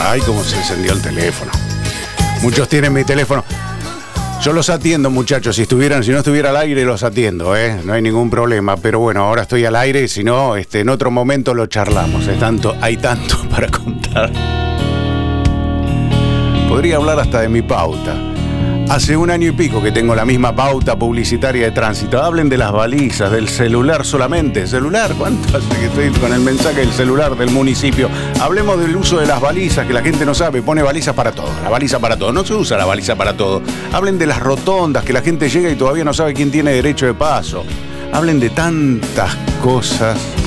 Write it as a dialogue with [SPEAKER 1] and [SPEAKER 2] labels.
[SPEAKER 1] Ay, cómo se encendió el teléfono. Muchos tienen mi teléfono. Yo los atiendo, muchachos. Si no estuviera al aire, los atiendo, ¿eh? No hay ningún problema. Pero bueno, ahora estoy al aire. Si no, en otro momento lo charlamos. Hay tanto para contar. Podría hablar hasta de mi pauta. Hace 1 año y pico que tengo la misma pauta publicitaria de tránsito. Hablen de las balizas, del celular solamente. ¿Celular? ¿Cuánto hace que estoy con el mensaje del celular del municipio? Hablemos del uso de las balizas, que la gente no sabe. Pone balizas para todo. La baliza para todo. No se usa la baliza para todo. Hablen de las rotondas, que la gente llega y todavía no sabe quién tiene derecho de paso. Hablen de tantas cosas.